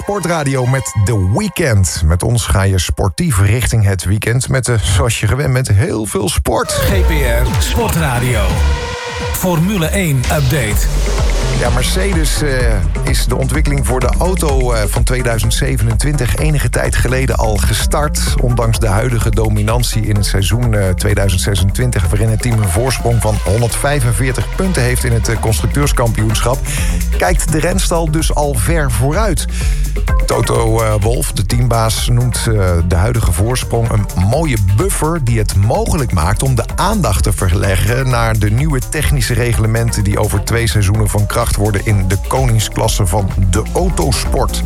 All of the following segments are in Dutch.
Sportradio met The Weeknd. Met ons ga je sportief richting het weekend met, zoals je gewend bent, heel veel sport. GPR Sportradio. Formule 1 update. Ja, Mercedes is de ontwikkeling voor de auto van 2027 enige tijd geleden al gestart. Ondanks de huidige dominantie in het seizoen 2026... waarin het team een voorsprong van 145 punten heeft in het constructeurskampioenschap, kijkt de renstal dus al ver vooruit. Toto Wolff, de teambaas, noemt de huidige voorsprong een mooie buffer die het mogelijk maakt om de aandacht te verleggen naar de nieuwe technische reglementen die over 2 seizoenen van kracht worden in de koningsklasse van de autosport.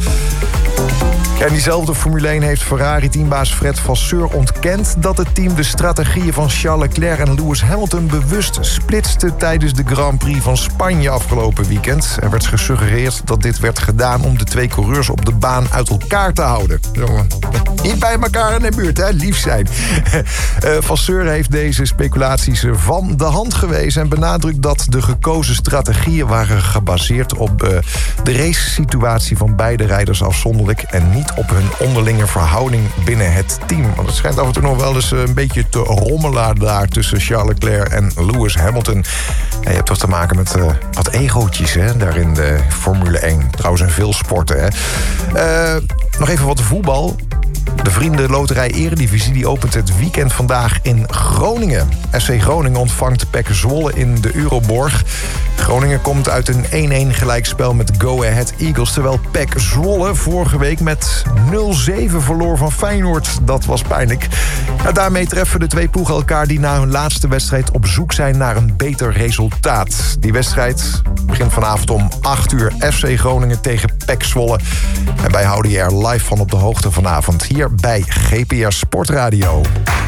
En diezelfde Formule 1 heeft Ferrari-teambaas Fred Vasseur ontkend dat het team de strategieën van Charles Leclerc en Lewis Hamilton bewust splitste tijdens de Grand Prix van Spanje afgelopen weekend. Er werd gesuggereerd dat dit werd gedaan om de 2 coureurs op de baan uit elkaar te houden. Jongen, niet bij elkaar in de buurt, hè? Lief zijn. Vasseur heeft deze speculaties van de hand gewezen en benadrukt dat de gekozen strategieën waren gebaseerd op de race-situatie van beide rijders afzonderlijk en niet op hun onderlinge verhouding binnen het team. Want het schijnt af en toe nog wel eens een beetje te rommelen daar tussen Charles Leclerc en Lewis Hamilton. En je hebt toch te maken met wat egootjes, hè, daar in de Formule 1. Trouwens in veel sporten, hè. Nog even wat voetbal. De Vriendenloterij Eredivisie die opent het weekend vandaag in Groningen. FC Groningen ontvangt PEC Zwolle in de Euroborg. Groningen komt uit een 1-1 gelijkspel met Go Ahead Eagles, terwijl PEC Zwolle vorige week met 0-7 verloor van Feyenoord. Dat was pijnlijk. Nou, daarmee treffen de 2 ploegen elkaar die na hun laatste wedstrijd op zoek zijn naar een beter resultaat. Die wedstrijd begint vanavond om 8 uur. FC Groningen tegen PEC Zwolle. En wij houden je er live van op de hoogte vanavond hier bij GPR Sportradio.